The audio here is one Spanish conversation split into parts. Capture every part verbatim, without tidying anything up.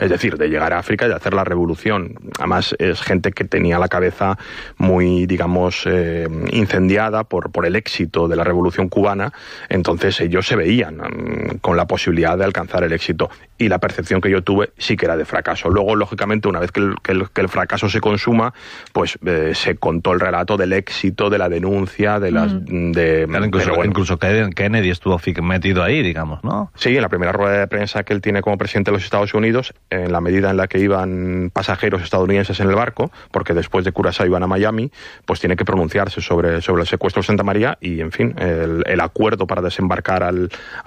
es decir, de llegar a África y de hacer la revolución. Además, es gente que tenía la cabeza muy, digamos, eh, incendiada por, por el éxito de la revolución cubana, entonces ellos se veían um, con la posibilidad de alcanzar el éxito. Y la percepción que yo tuve sí que era de fracaso. Luego, lógicamente, una vez que el, que el, que el fracaso se consuma, pues eh, se contó el relato del éxito, de la denuncia, de las... Mm. De, claro, incluso, bueno, incluso Kennedy estuvo metido ahí, digamos, ¿no? Sí, en la primera rueda de prensa que él tiene como presidente de los Estados Unidos, en la medida en la que iban pasajeros estadounidenses en el barco, porque después de Curazao iban a Miami, pues tiene que pronunciarse sobre, sobre el secuestro de Santa María y, en fin, el, el acuerdo para desembarcar al,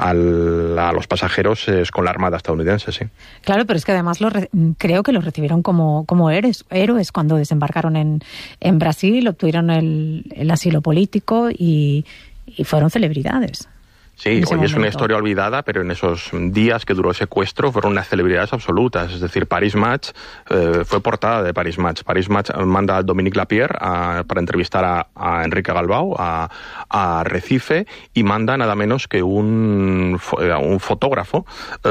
al, a los pasajeros es con la Armada estadounidense, sí. Claro, pero es que además lo re- creo que los recibieron como, como héroes, héroes cuando desembarcaron en, en Brasil, obtuvieron el, el asilo político y, y fueron celebridades. Sí, hoy momento. Es una historia olvidada, pero en esos días que duró el secuestro fueron unas celebridades absolutas. Es decir, Paris Match eh, fue portada de Paris Match. Paris Match manda a Dominique Lapierre a, para entrevistar a, a Enrique Galbao, a, a Recife, y manda nada menos que un, un fotógrafo,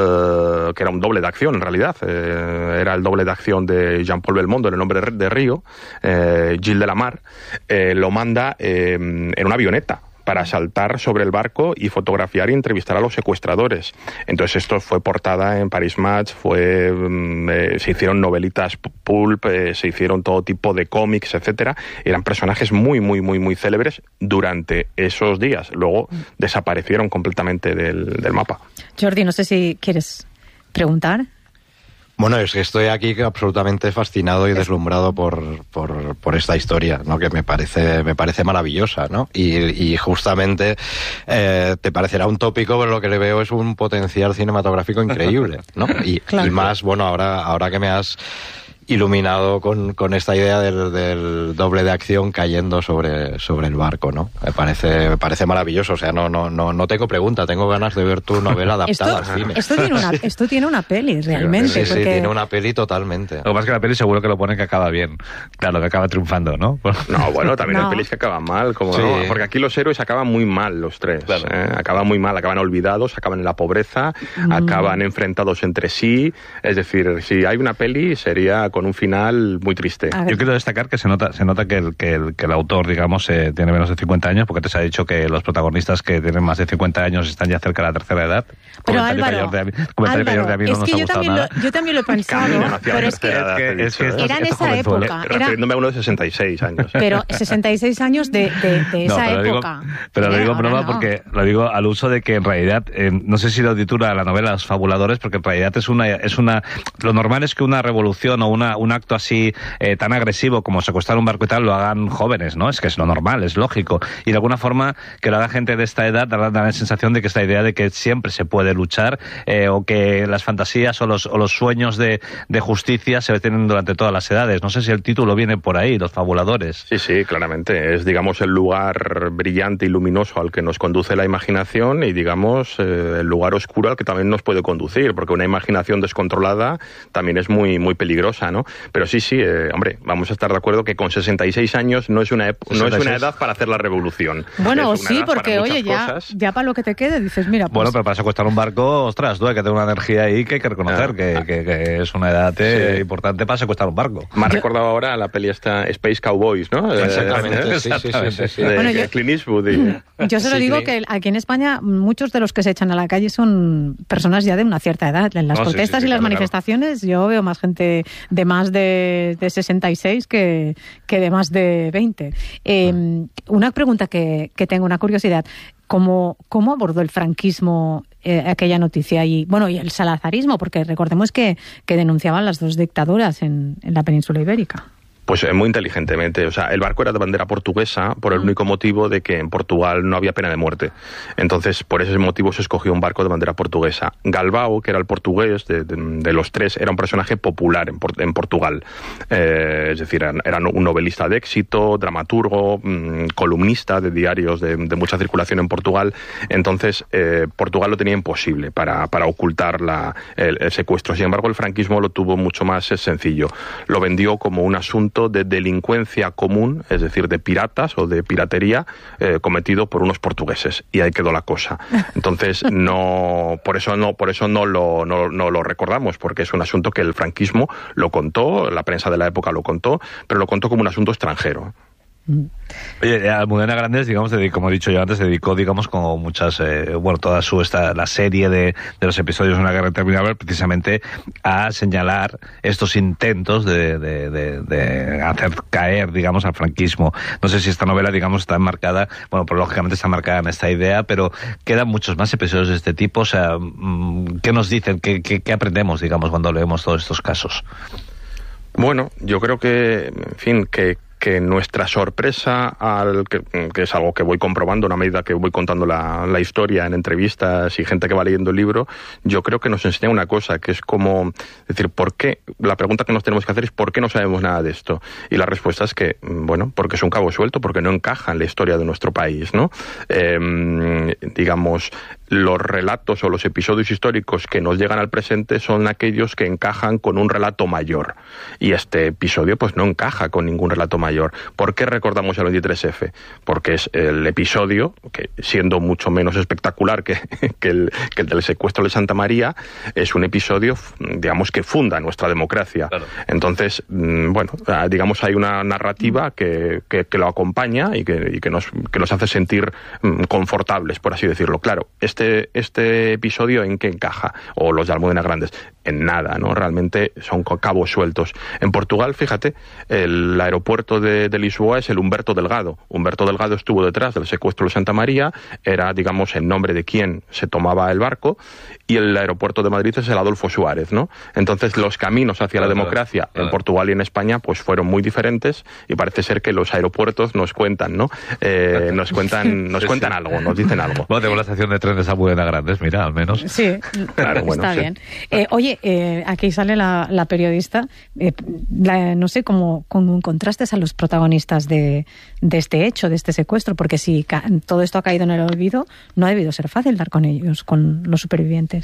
eh, que era un doble de acción en realidad. Eh, era el doble de acción de Jean-Paul Belmondo en El hombre de Río, eh, Gilles Delamare, eh, lo manda eh, en una avioneta para saltar sobre el barco y fotografiar y entrevistar a los secuestradores. Entonces esto fue portada en Paris Match, fue, eh, se hicieron novelitas pulp, eh, se hicieron todo tipo de cómics, etcétera. Eran personajes muy, muy, muy, muy célebres durante esos días. Luego desaparecieron completamente del, del mapa. Jordi, no sé si quieres preguntar. Bueno, es que estoy aquí absolutamente fascinado y deslumbrado por, por, por esta historia, ¿no? Que me parece, me parece maravillosa, ¿no? Y, y justamente eh, te parecerá un tópico, pero lo que le veo es un potencial cinematográfico increíble, ¿no? Y, claro. y más, bueno, ahora, ahora que me has iluminado con, con esta idea del, del doble de acción cayendo sobre, sobre el barco, ¿no? Me parece, me parece maravilloso. O sea, no, no, no, no tengo pregunta, tengo ganas de ver tu novela adaptada esto, al cine. Esto tiene una, esto tiene una peli, realmente. Sí, porque... sí, tiene una peli totalmente. Lo que pasa es que la peli seguro que lo pone que acaba bien. Claro, que acaba triunfando, ¿no? No, bueno, también no. hay pelis que acaban mal, como sí. no, porque aquí los héroes acaban muy mal los tres. Claro. ¿eh? Acaban muy mal, acaban olvidados, acaban en la pobreza, mm. acaban enfrentados entre sí. Es decir, si hay una peli sería con un final muy triste. Yo quiero destacar que se nota se nota que el, que el, que el autor, digamos, eh, tiene menos de cincuenta años, porque te se ha dicho que los protagonistas que tienen más de cincuenta años están ya cerca de la tercera edad. Pero comentario Álvaro, de, comentario Álvaro de a mí no es nos que ha yo también, nada. lo, yo también lo he pensado, no pero es que, edad, es que, es que era en esa época. Era... Refiriéndome a uno de sesenta y seis años. Pero sesenta y seis años de, de, de esa no, pero época. Digo, pero lo digo en broma no. porque lo digo al uso de que en realidad, eh, no sé si lo titula la novela Los Fabuladores, porque en realidad es una, es una, lo normal es que una revolución o una, un acto así eh, tan agresivo como secuestrar un barco y tal lo hagan jóvenes, ¿no? Es que es lo normal, es lógico. Y de alguna forma que lo haga gente de esta edad da, da la sensación de que esta idea de que siempre se puede luchar eh, o que las fantasías o los, o los sueños de, de justicia se tienen durante todas las edades. No sé si el título viene por ahí, Los Fabuladores. Sí, sí, claramente. Es, digamos, el lugar brillante y luminoso al que nos conduce la imaginación y, digamos, eh, el lugar oscuro al que también nos puede conducir, porque una imaginación descontrolada también es muy, muy peligrosa, ¿no? Pero sí, sí, eh, hombre, vamos a estar de acuerdo que con sesenta y seis años no es una, ep- no es una edad para hacer la revolución. Bueno, sí, porque, oye, ya, ya para lo que te quede dices, mira, pues... Bueno, pero para secuestrar un barco, ostras, tú hay que tener una energía ahí que hay que reconocer, ah, que, que, que es una edad eh, sí. importante para secuestrar un barco. Me ha recordado ahora la peli esta Space Cowboys, ¿no? Exactamente, sí, sí, sí, sí, sí. De bueno, yo, Clint Eastwood. Y... Yo se lo sí, digo sí. que aquí en España muchos de los que se echan a la calle son personas ya de una cierta edad. En las no, protestas sí, sí, sí, y las claro, manifestaciones claro. yo veo más gente de más de, de sesenta y seis que, que de más de veinte. Eh, ah. Una pregunta que, que tengo, una curiosidad. ¿Cómo, cómo abordó el franquismo eh, aquella noticia? Y bueno, y el salazarismo, porque recordemos que, que denunciaban las dos dictaduras en, en la península ibérica. Pues eh, muy inteligentemente. O sea, el barco era de bandera portuguesa por el único motivo de que en Portugal no había pena de muerte. Entonces, por ese motivo se escogió un barco de bandera portuguesa. Galbao, que era el portugués de, de, de los tres, era un personaje popular en, en Portugal. Eh, es decir, era, era un novelista de éxito, dramaturgo, mmm, columnista de diarios de, de mucha circulación en Portugal. Entonces, eh, Portugal lo tenía imposible para, para ocultar la, el, el secuestro. Sin embargo, el franquismo lo tuvo mucho más sencillo. Lo vendió como un asunto asunto de delincuencia común, es decir, de piratas o de piratería eh, cometido por unos portugueses, y ahí quedó la cosa. Entonces, no, por eso no, por eso no lo, no, no lo recordamos, porque es un asunto que el franquismo lo contó, la prensa de la época lo contó, pero lo contó como un asunto extranjero. Oye, Almudena Grandes, digamos, como he dicho yo antes, se dedicó, digamos, como muchas, eh, bueno, toda su, esta, la serie de, de los episodios de Una guerra interminable, precisamente a señalar estos intentos de, de, de, de hacer caer, digamos, al franquismo. No sé si esta novela, digamos, está enmarcada, bueno, pues lógicamente está marcada en esta idea, pero quedan muchos más episodios de este tipo. O sea, ¿qué nos dicen? ¿Qué, qué, qué aprendemos, digamos, cuando leemos todos estos casos? Bueno, yo creo que, en fin, que que nuestra sorpresa, al que, que es algo que voy comprobando a una medida que voy contando la, la historia en entrevistas y gente que va leyendo el libro, yo creo que nos enseña una cosa, que es como, decir, ¿por qué? La pregunta que nos tenemos que hacer es ¿por qué no sabemos nada de esto? Y la respuesta es que, bueno, porque es un cabo suelto, porque no encaja en la historia de nuestro país, ¿no? Eh, digamos, los relatos o los episodios históricos que nos llegan al presente son aquellos que encajan con un relato mayor. Y este episodio, pues, no encaja con ningún relato mayor. ¿Por qué recordamos el veintitrés efe? Porque es el episodio, que siendo mucho menos espectacular que, que, el, que el del secuestro de Santa María, es un episodio, digamos, que funda nuestra democracia. Claro. Entonces, bueno, digamos, hay una narrativa que, que, que lo acompaña y, que, y que, nos, que nos hace sentir confortables, por así decirlo. Claro, este, este episodio, ¿en qué encaja? O los de Almudena Grandes, en nada, ¿no? Realmente son cabos sueltos. En Portugal, fíjate, el aeropuerto de, de Lisboa es el Humberto Delgado. Humberto Delgado estuvo detrás del secuestro de Santa María, era, digamos, el nombre de quien se tomaba el barco, y el aeropuerto de Madrid es el Adolfo Suárez, ¿no? Entonces, los caminos hacia la democracia en Portugal y en España, pues fueron muy diferentes, y parece ser que los aeropuertos nos cuentan, ¿no? Eh, nos cuentan, nos cuentan algo, nos dicen algo. Bueno, tengo la estación de trenes Almudena Grandes, mira, al menos. Sí, claro, bueno, está sí. bien. Eh, oye, eh, aquí sale la, la periodista, eh, la, no sé, cómo, cómo contrastes a los protagonistas de, de este hecho, de este secuestro, porque si ca- todo esto ha caído en el olvido, no ha debido ser fácil dar con ellos, con los supervivientes.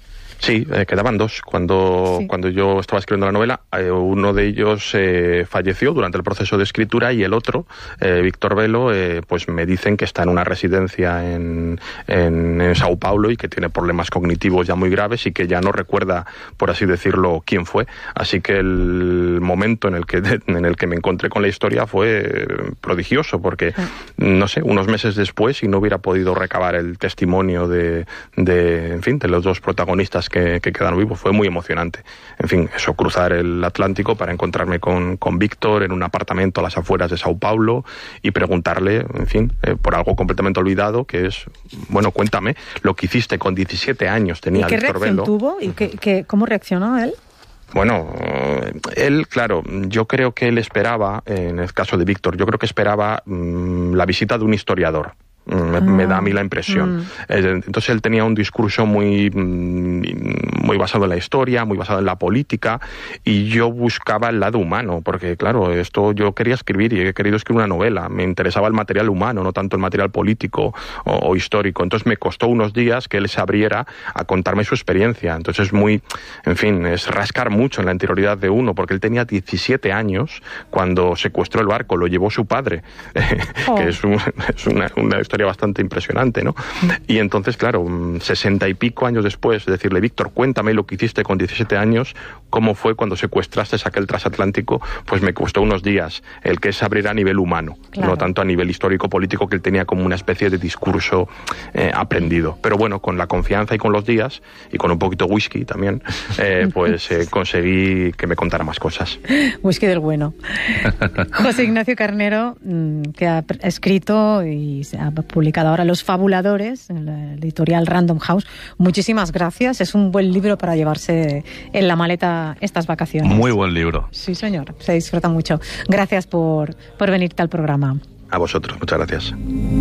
Sí, eh, quedaban dos. Cuando, sí. cuando yo estaba escribiendo la novela, eh, uno de ellos eh, falleció durante el proceso de escritura y el otro, eh, Víctor Velo, eh, pues me dicen que está en una residencia en, en, en Sao Paulo y que tiene problemas cognitivos ya muy graves y que ya no recuerda, por así decirlo, quién fue. Así que el momento en el que, en el que me encontré con la historia fue prodigioso, porque, sí. no sé, unos meses después, si no hubiera podido recabar el testimonio de, de, en fin, de los dos protagonistas Que, que quedaron vivos, fue muy emocionante. En fin, eso, cruzar el Atlántico para encontrarme con, con Víctor en un apartamento a las afueras de Sao Paulo y preguntarle, en fin, eh, por algo completamente olvidado, que es, bueno, cuéntame lo que hiciste con diecisiete años, tenía Víctor Velo. ¿Y qué reacción tuvo? ¿Y qué, qué, cómo reaccionó él? Bueno, él, claro, yo creo que él esperaba, en el caso de Víctor, yo creo que esperaba mmm, la visita de un historiador. Me, me da a mí la impresión. Mm. Entonces él tenía un discurso muy, muy basado en la historia, muy basado en la política, y yo buscaba el lado humano, porque claro, esto yo quería escribir y he querido escribir una novela. Me interesaba el material humano, no tanto el material político o, o histórico. Entonces me costó unos días que él se abriera a contarme su experiencia. Entonces es muy, en fin, es rascar mucho en la interioridad de uno, porque él tenía diecisiete años cuando secuestró el barco, lo llevó su padre, oh. que es, un, es una, una historia bastante impresionante, ¿no? Y entonces, claro, sesenta y pico años después, decirle, Víctor, cuéntame lo que hiciste con diecisiete años, cómo fue cuando secuestraste aquel transatlántico, pues me costó unos días el que se abriera a nivel humano, claro. no tanto a nivel histórico-político, que él tenía como una especie de discurso eh, aprendido. Pero bueno, con la confianza y con los días, y con un poquito de whisky también, eh, pues eh, conseguí que me contara más cosas. Whisky del bueno. José Ignacio Carnero, que ha escrito y se ha publicado ahora Los Fabuladores, en la editorial Random House. Muchísimas gracias. Es un buen libro para llevarse en la maleta estas vacaciones. Muy buen libro. Sí, señor. Se disfruta mucho. Gracias por, por venirte al programa. A vosotros. Muchas gracias.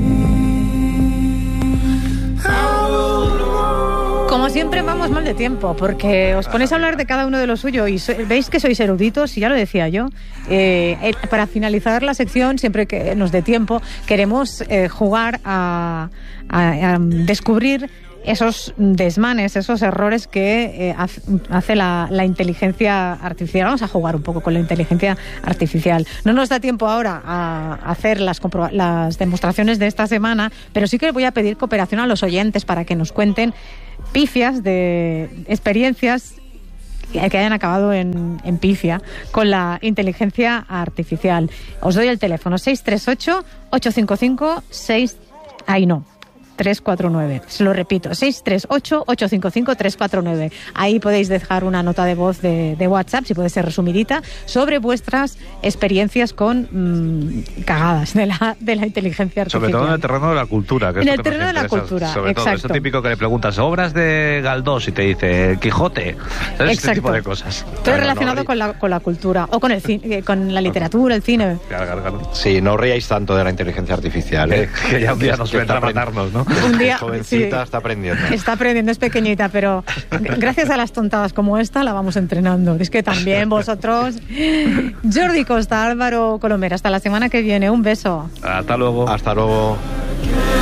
Como siempre vamos mal de tiempo, porque os ponéis a hablar de cada uno de lo suyo y so, veis que sois eruditos, y ya lo decía yo. Eh, eh, para finalizar la sección, siempre que nos dé tiempo, queremos eh, jugar a, a, a descubrir esos desmanes, esos errores que eh, hace la, la inteligencia artificial. Vamos a jugar un poco con la inteligencia artificial. No nos da tiempo ahora a hacer las, las demostraciones de esta semana, pero sí que voy a pedir cooperación a los oyentes para que nos cuenten pifias de experiencias que hayan acabado en, en pifia con la inteligencia artificial. Os doy el teléfono seis tres ocho, ocho cinco cinco, seis... Ahí no. tres cuatro nueve. Se lo repito, seis tres ocho, ocho cinco cinco, tres cuatro nueve. Ahí podéis dejar una nota de voz de, de WhatsApp, si puede ser resumidita, sobre vuestras experiencias con mmm, cagadas de la, de la inteligencia artificial. Sobre todo en el terreno de la cultura. Que en es el terreno de la cultura, sobre exacto. todo, eso típico que le preguntas, obras de Galdós, y te dice Quijote. ¿Sabes? Este tipo de cosas. Todo claro, relacionado no, con, la, con la cultura, o con el cine, con la literatura, el cine. Claro, claro, claro. Sí, no ríais tanto de la inteligencia artificial. ¿eh? Que, que ya un día nos vendrá a matarnos, ¿no? Un día... Jovencita, sí, está aprendiendo. Está aprendiendo, es pequeñita, pero gracias a las tontadas como esta la vamos entrenando. Es que también vosotros... Jordi Costa, Álvaro Colomera, hasta la semana que viene. Un beso. Hasta luego. Hasta luego.